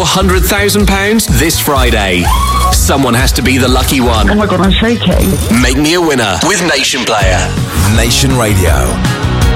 your £100,000 this Friday. Someone has to be the lucky one. Oh my God, I'm shaking. Make me a winner with Nation Player. Nation Radio.